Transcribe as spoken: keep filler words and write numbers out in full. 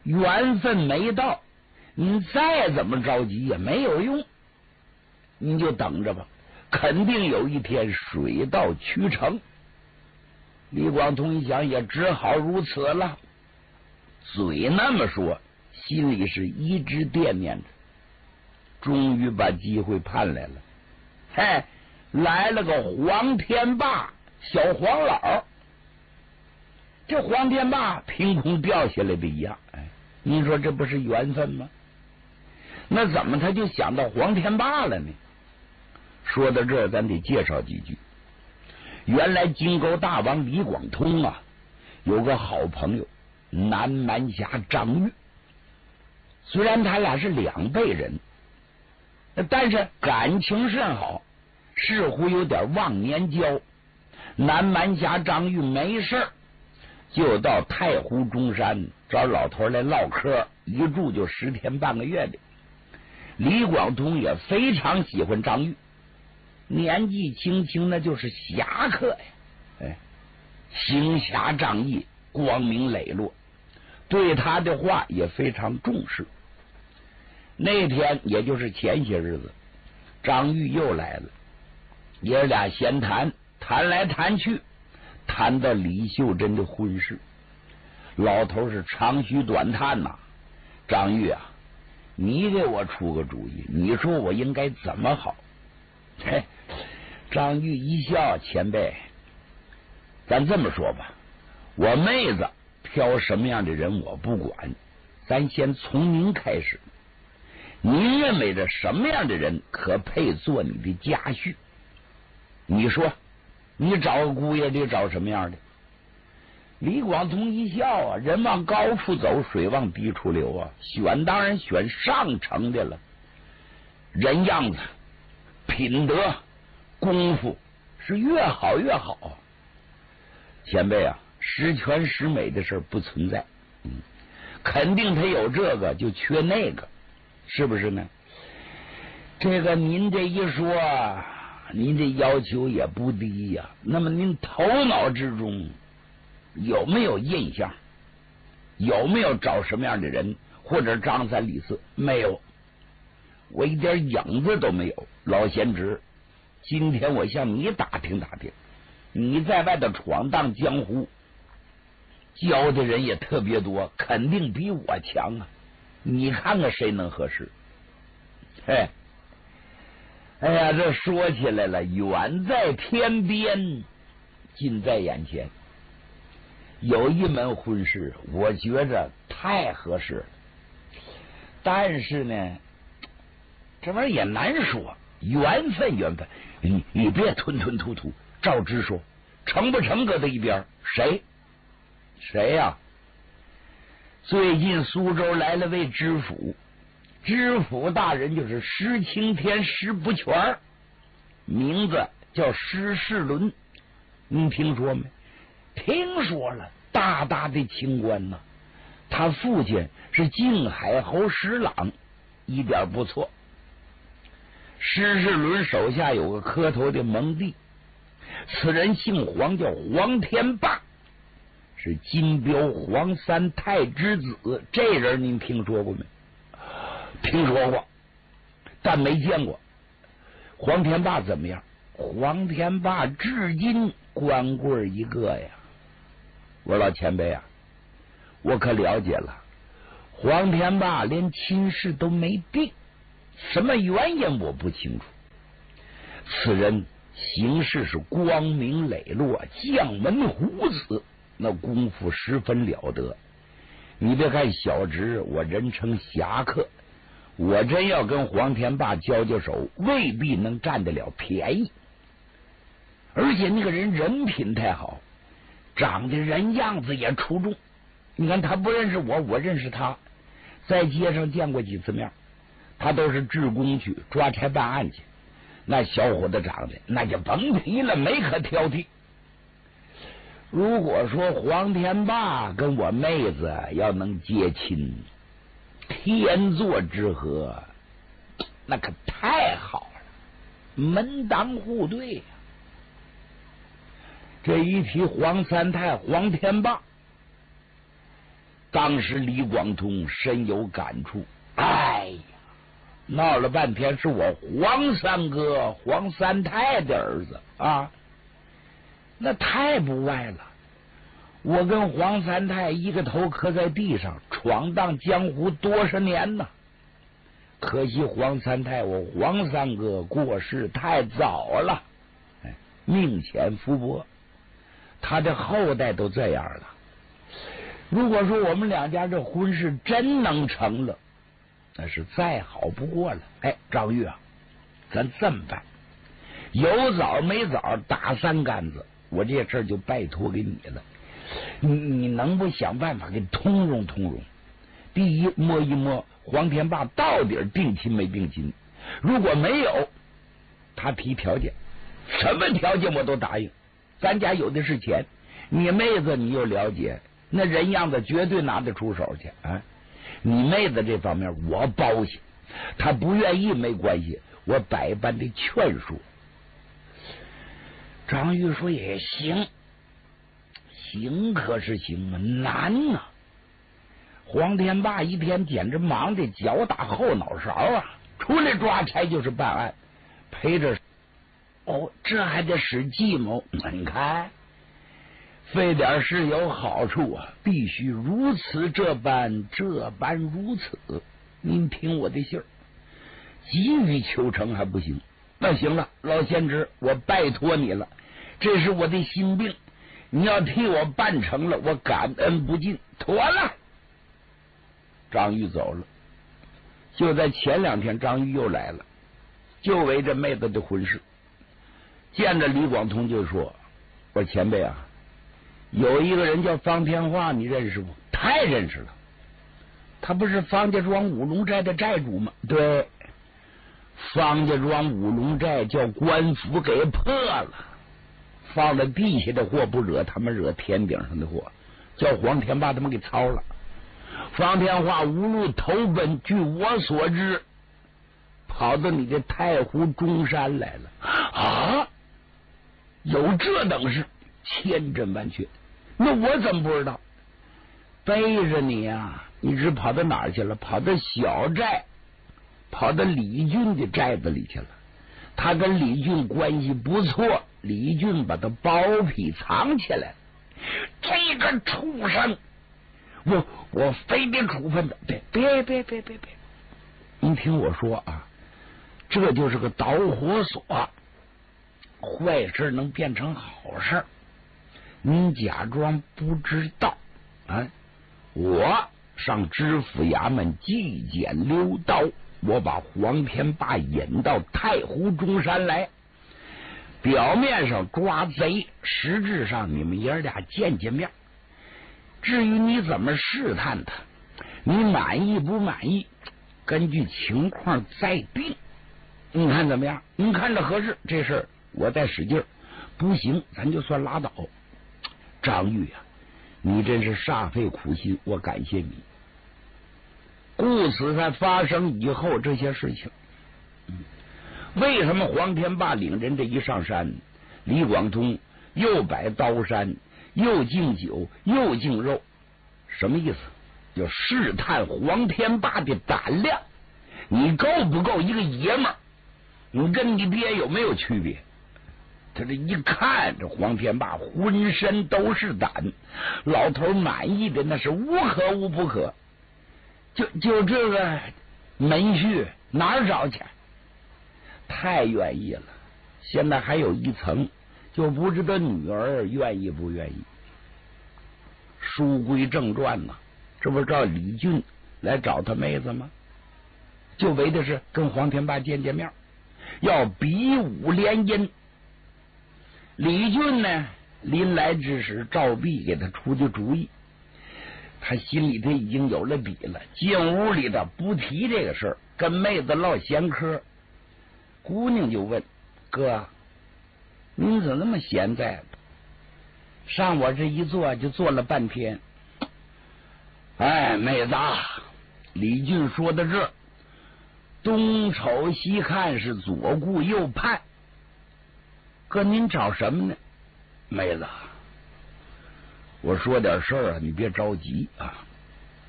缘分没到，你再怎么着急也没有用，你就等着吧，肯定有一天水到渠成。李广同一想，也只好如此了。嘴那么说，心里是一直惦念着。终于把机会盼来了，嘿，来了个黄天霸小黄老。这黄天霸凭空掉下来的一样，哎，你说这不是缘分吗？那怎么他就想到黄天霸了呢？说到这儿，咱得介绍几句。原来金钩大王李广通啊，有个好朋友南蛮侠张玉，虽然他俩是两辈人，但是感情甚好，似乎有点忘年交。南蛮侠张玉没事就到太湖中山找老头来唠嗑，一住就十天半个月的。李广通也非常喜欢张玉，年纪轻轻那就是侠客呀，哎，行侠仗义，光明磊落，对他的话也非常重视。那天也就是前些日子，张玉又来了，爷俩闲谈，谈来谈去，谈到李秀珍的婚事。老头是长吁短叹呐、啊，张玉啊，你给我出个主意，你说我应该怎么好？嘿，张玉一笑，前辈，咱这么说吧，我妹子挑什么样的人我不管，咱先从您开始。您认为这什么样的人可配做你的家婿？你说，你找个姑爷得找什么样的？李广通一笑啊，人往高处走，水往低处流啊，选当然选上乘的了，人样子、品德、功夫是越好越好。前辈啊，十全十美的事不存在，嗯，肯定他有这个就缺那个，是不是呢？这个您这一说，您这要求也不低呀、啊。那么您头脑之中有没有印象？有没有找什么样的人，或者张三李四？没有，我一点影子都没有。老贤侄，今天我向你打听打听，你在外头闯荡江湖，交的人也特别多，肯定比我强啊！你看看谁能合适？嘿，哎呀，这说起来了，远在天边，近在眼前。有一门婚事，我觉着太合适了，但是呢，这玩意儿也难说，缘分缘分，你你别吞吞吐吐，照直说，成不成搁在一边。谁？谁呀、啊？最近苏州来了位知府，知府大人就是石青天石不全，名字叫石世伦，你听说没？听说了，大大的清官呐、啊，他父亲是靖海侯石朗，一点不错。石世伦手下有个磕头的蒙弟，此人姓黄，叫黄天霸，是金彪黄三太之子。这人您听说过没？听说过，但没见过。黄天霸怎么样？黄天霸至今光棍一个呀。我说老前辈啊，我可了解了，黄天霸连亲事都没定，什么原因我不清楚。此人行事是光明磊落，将门虎子，那功夫十分了得。你别看小侄，我人称侠客，我真要跟黄天霸交交手，未必能占得了便宜。而且那个人人品太好，长得人样子也出众。你看他不认识我，我认识他，在街上见过几次面，他都是职工去抓差办案去。那小伙子长得那就甭提了，没可挑剔。如果说黄天霸跟我妹子要能结亲，天作之合，那可太好了，门当户对呀、啊。这一提黄三太黄天霸， 当时李广通深有感触，哎呀，闹了半天是我黄三哥黄三太的儿子啊，那太不外了。我跟黄三太一个头磕在地上，闯荡江湖多少年呢？可惜黄三太我黄三哥过世太早了，哎，命浅福薄，他的后代都这样了。如果说我们两家这婚事真能成了，那是再好不过了。哎，张玉啊，咱这么办，有枣没枣打三竿子，我这事儿就拜托给你了。你你能不想办法给通融通融？第一，摸一摸黄天霸到底定亲没定亲，如果没有，他提条件，什么条件我都答应。咱家有的是钱，你妹子你又了解，那人样子绝对拿得出手去啊！你妹子这方面我包下，她不愿意没关系，我百般的劝说。张玉说也行，行可是行啊，难呐、啊！黄天霸一天简直忙得脚打后脑勺啊，出来抓差就是办案，陪着哦，这还得使计谋。你看，费点事有好处啊，必须如此这般，这般如此。您听我的信儿，急于求成还不行。那行了，老先知，我拜托你了，这是我的心病，你要替我办成了，我感恩不尽。妥了。张玉走了，就在前两天，张玉又来了，就为这妹子的婚事。见着李广通就说：“我说前辈啊，有一个人叫方天化，你认识不？”太认识了，他不是方家庄五龙寨的寨主吗？对，方家庄五龙寨叫官府给破了，放在地下的货不惹他们，惹天顶上的祸，叫黄天霸他们给操了。方天化无路投奔，据我所知，跑到你的太湖中山来了啊！有这等事，千真万确。那我怎么不知道？背着你啊，你只跑到哪儿去了？跑到小寨，跑到李俊的寨子里去了。他跟李俊关系不错，李俊把他包庇藏起来了。这个畜生！我我非得处分他！别别别别别别！您听我说啊，这就是个导火索，坏事能变成好事。您假装不知道啊！我上知府衙门纪检溜刀，我把黄天霸引到太湖中山来，表面上抓贼，实质上你们爷俩见见面。至于你怎么试探他，你满意不满意，根据情况再定。你看怎么样？你看着合适，这事儿我再使劲儿，不行咱就算拉倒。张玉啊，你真是煞费苦心，我感谢你。故此在发生以后这些事情，嗯、为什么黄天霸领人这一上山，李广通又摆刀山，又敬酒，又敬肉，什么意思？就试探黄天霸的胆量，你够不够一个爷们儿？你跟你爹有没有区别？他这一看，这黄天霸浑身都是胆，老头满意的那是无可无不可。就就这个门婿哪儿找去？太愿意了。现在还有一层，就不知道女儿愿意不愿意。书归正传呐，这不是照李俊来找他妹子吗？就为的是跟黄天霸见见面，要比武联姻。李俊呢，临来之时，赵弼给他出的主意，他心里头已经有了底了。进屋里的不提这个事儿，跟妹子唠闲嗑。姑娘就问：“哥，您怎么那么闲在？上我这一坐就坐了半天。”哎，妹子，李俊说到这，东瞅西看，是左顾右盼。哥，您找什么呢？妹子，我说点事儿啊，你别着急啊。